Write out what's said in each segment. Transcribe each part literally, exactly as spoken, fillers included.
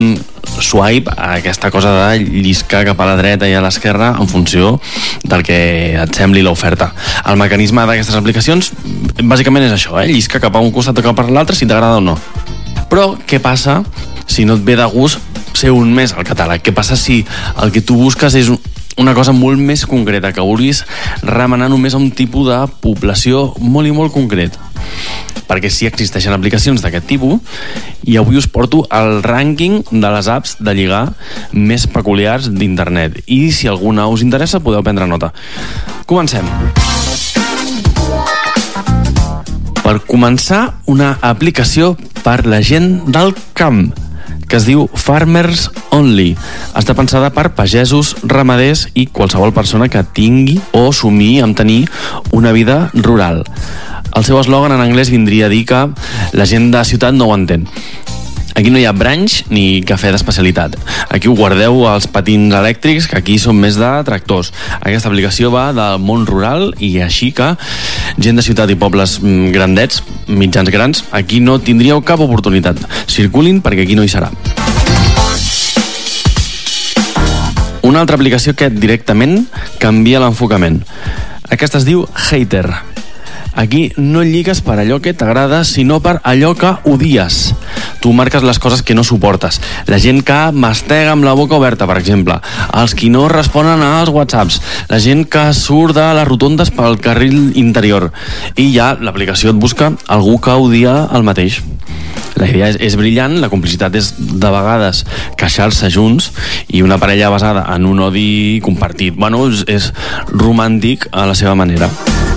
swipe, aquesta cosa de lliscar cap a la dreta i a l'esquerra en funció del que et sembli l'oferta. El mecanisme d'aquestes aplicacions bàsicament és això, eh? Lliscar cap a un costat o cap a l'altre si t'agrada o no. Però què passa si no et ve de gust ser un més al catàleg? Què passa si el que tu busques és una cosa molt més concreta, que vulguis remenar només a un tipus de població molt i molt concret? Perquè sí existeixen aplicacions d'aquest tipus i avui us porto el rànquing de les apps de lligar més peculiars d'internet, i si alguna us interessa podeu prendre nota. Comencem. Per començar, una aplicació per la gent del camp que es diu Farmers Only. Està pensada per pagesos, ramaders i qualsevol persona que tingui o somniï amb tenir una vida rural. El seu eslògan en anglès vindria a dir que la gent de ciutat no ho entén. Aquí no hi ha branch ni cafè d'especialitat. Aquí ho guardeu als patins elèctrics, que aquí són més de tractors. Aquesta aplicació va del món rural i així que gent de ciutat i pobles grandets, mitjans grans, aquí no tindríeu cap oportunitat. Circulin perquè aquí no hi serà. Una altra aplicació que directament canvia l'enfocament. Aquesta es diu Hater. Aquí no lligues per allò que t'agrada, sinó per allò que odies. Tu marques les coses que no suportes. La gent que mastega amb la boca oberta, per exemple. Els qui no responen als whatsapps. La gent que surt de les rotondes pel carril interior. I ja l'aplicació et busca algú que odia el mateix. La idea és, és brillant, la complicitat és de vegades queixar-se junts i una parella basada en un odi compartit. Bueno, és, és romàntic a la seva manera.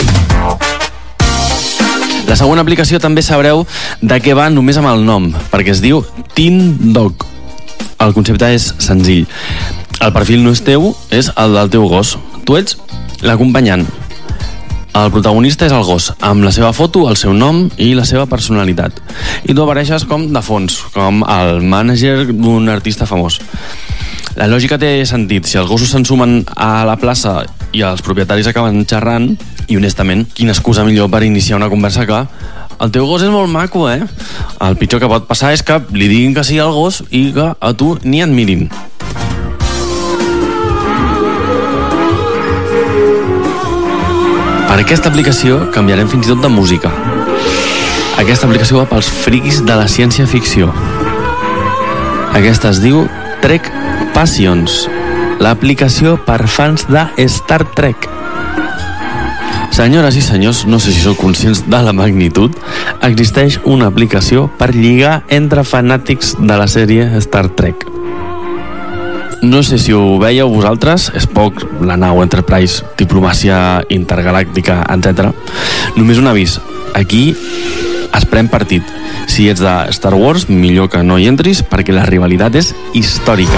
La següent aplicació també sabreu de què va només amb el nom, perquè es diu Teen Dog. El concepte és senzill. El perfil no és teu, és el del teu gos. Tu ets l'acompanyant. El protagonista és el gos, amb la seva foto, el seu nom i la seva personalitat. I tu apareixes com de fons, com el mànager d'un artista famós. La lògica té sentit. Si els gossos s'ensumen a la plaça i els propietaris acaben xerrant, i honestament, quina excusa millor per iniciar una conversa que el teu gos és molt maco, eh? El pitjor que pot passar és que li diguin que sí al gos i que a tu ni et mirin. Per aquesta aplicació canviarem fins i tot de música. Aquesta aplicació va pels friquis de la ciència-ficció. Aquesta es diu Trek Passions, l'aplicació per fans de Star Trek. Senyores i senyors, no sé si sou conscients de la magnitud, existeix una aplicació per lligar entre fanàtics de la sèrie Star Trek. No sé si ho veieu vosaltres, Spock, la nau Enterprise, diplomàcia intergalàctica, etcètera. Només un avís, aquí es pren partit. Si ets de Star Wars, millor que no hi entris perquè la rivalitat és històrica.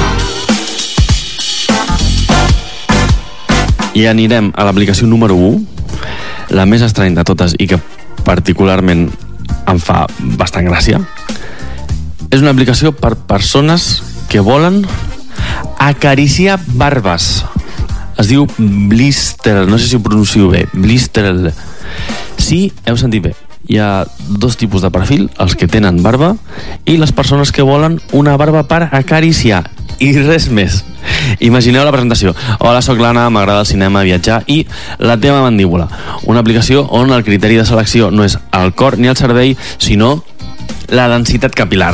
I anirem a l'aplicació número u, la més estrany de totes i que particularment em fa bastant gràcia. És una aplicació per persones que volen acariciar barbes. Es diu Blister, no sé si ho pronuncio bé, Blister. Sí, heu sentit bé. Hi ha dos tipus de perfil, els que tenen barba i les persones que volen una barba per acariciar. I res més. Imagineu la presentació. Hola, sóc l'Anna, m'agrada el cinema, viatjar i la teva mandíbula. Una aplicació on el criteri de selecció no és el cor ni el cervell, sinó la densitat capilar.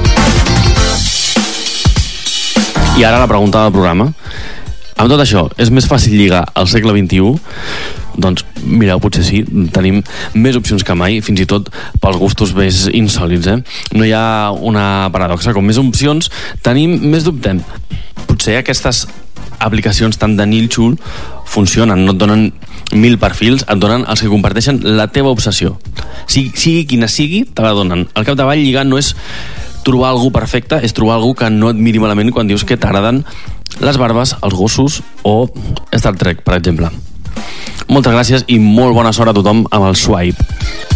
I ara la pregunta del programa. Amb tot això, és més fàcil lligar al segle vint-i-u? Doncs mireu, potser sí, tenim més opcions que mai, fins i tot pels gustos més insòlits, eh? No hi ha una paradoxa, com més opcions tenim, més dubtem. Potser aquestes aplicacions tan de nínxol funcionen, no et donen mil perfils, et donen els que comparteixen la teva obsessió. Sigui, sigui quina sigui, te la donen. Al capdavall, lligar no és trobar algú perfecte, és trobar algú que no et miri malament quan dius que t'agraden les barbes, els gossos o Star Trek, per exemple. Moltes gràcies i molt bona sort a tothom amb el swipe.